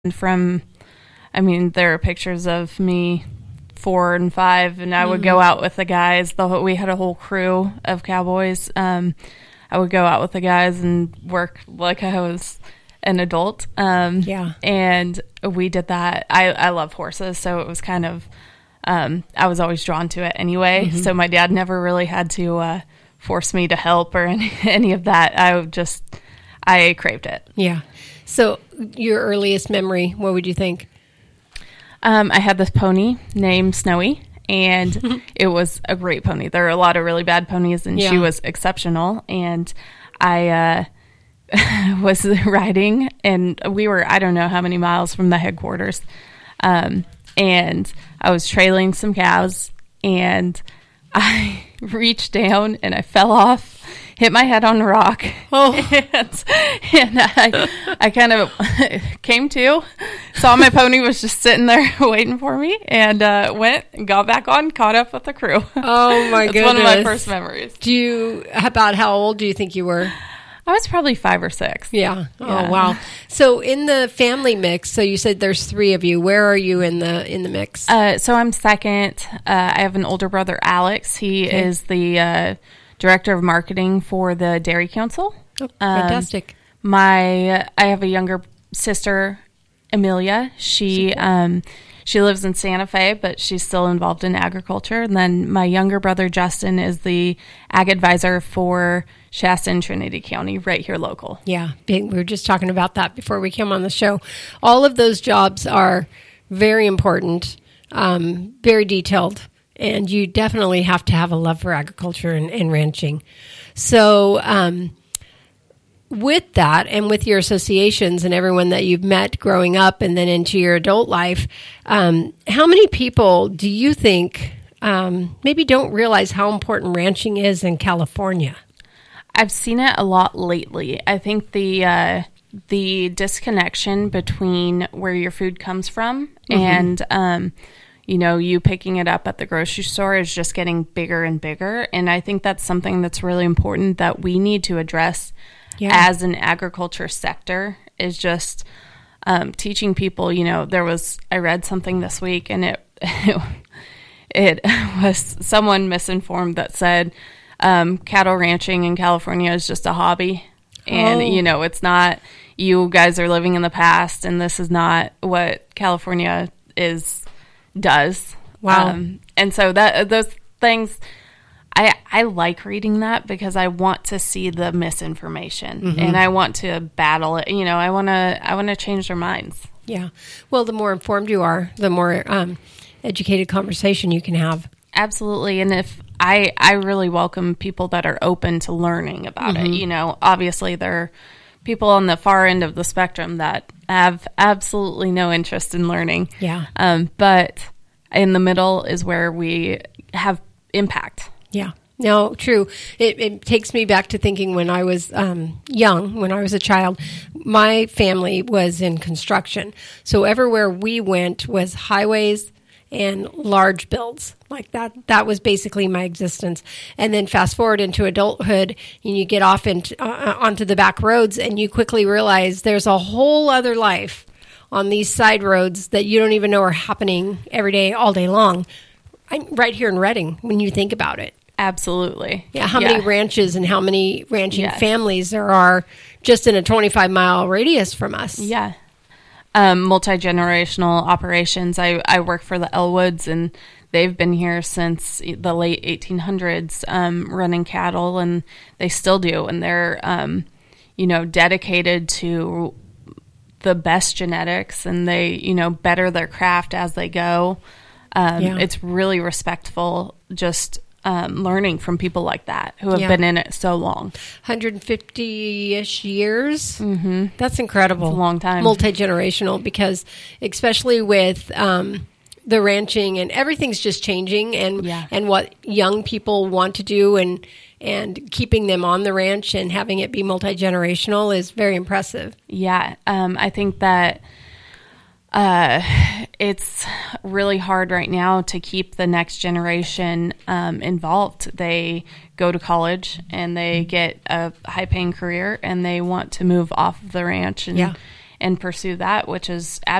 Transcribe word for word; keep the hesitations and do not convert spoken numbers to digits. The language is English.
from, I mean, there are pictures of me four and five, and I would mm-hmm. go out with the guys. The whole, we had a whole crew of cowboys. Um, I would go out with the guys and work like I was an adult. Um, yeah. And we did that. I, I love horses, so it was kind of, um, I was always drawn to it anyway. Mm-hmm. So my dad never really had to uh, force me to help or any, any of that. I just, I craved it. Yeah. So your earliest memory, what would you think? Um, I had this pony named Snowy, and it was a great pony. There are a lot of really bad ponies, and yeah. she was exceptional. And I uh, was riding, and we were, I don't know how many miles from the headquarters. Um, and I was trailing some cows, and I reached down, and I fell off. Hit my head on a rock, oh. and, and I, I kind of came to, saw my pony was just sitting there waiting for me, and uh, went and got back on, caught up with the crew. Oh my That's goodness! One of my first memories. Do you about how old do you think you were? I was probably five or six. Yeah. Oh yeah. wow! So in the family mix, so you said there's three of you. Where are you in the in the mix? Uh, so I'm second. Uh, I have an older brother, Alex. He okay. is the uh, director of marketing for the Dairy Council. Oh, fantastic. Um, my, I have a younger sister, Amelia. She, um, she lives in Santa Fe, but she's still involved in agriculture. And then my younger brother, Justin, is the ag advisor for Shasta and Trinity County, right here local. Yeah. We were just talking about that before we came on the show. All of those jobs are very important, um, very detailed. And you definitely have to have a love for agriculture and, and ranching. So um, with that and with your associations and everyone that you've met growing up and then into your adult life, um, how many people do you think um, maybe don't realize how important ranching is in California? I've seen it a lot lately. I think the uh, the disconnection between where your food comes from mm-hmm. and um you know, you picking it up at the grocery store is just getting bigger and bigger. And I think that's something that's really important that we need to address yeah. as an agriculture sector is just um, teaching people, you know, there was, I read something this week and it, it was someone misinformed that said um, cattle ranching in California is just a hobby. And, oh. you know, it's not, you guys are living in the past and this is not what California is does. Wow. Um, and so that those things, I I like reading that because I want to see the misinformation mm-hmm. and I want to battle it. You know, I want to I want to change their minds. Yeah. Well, the more informed you are, the more um, educated conversation you can have. Absolutely. And if I I really welcome people that are open to learning about mm-hmm. it. You know, obviously there are people on the far end of the spectrum that have absolutely no interest in learning. Yeah. Um, but in the middle is where we have impact. Yeah. No, true. It, it takes me back to thinking when I was um, young, when I was a child, my family was in construction. So everywhere we went was highways and large builds. Like that, that was basically my existence. And then fast forward into adulthood and you get off into, uh, onto the back roads and you quickly realize there's a whole other life on these side roads that you don't even know are happening every day, all day long. I'm right here in Redding when you think about it. Absolutely. Yeah. How yeah. many ranches and how many ranching yes. families there are just in a twenty-five mile radius from us. Yeah. Um, multi-generational operations. I, I work for the Elwoods, and they've been here since the late eighteen hundreds, um, running cattle, and they still do. And they're, um, you know, dedicated to the best genetics, and they, you know, better their craft as they go. Um, yeah. It's really respectful, just um, learning from people like that who have yeah. been in it so long. one hundred fifty-ish years. Mm-hmm. That's incredible. It's a long time. Multi-generational, because especially with um, the ranching and everything's just changing, and yeah. and what young people want to do, and and keeping them on the ranch and having it be multi-generational is very impressive. Yeah. Um, I think that Uh, it's really hard right now to keep the next generation um, involved. They go to college and they get a high-paying career and they want to move off of the ranch and yeah. and pursue that, which is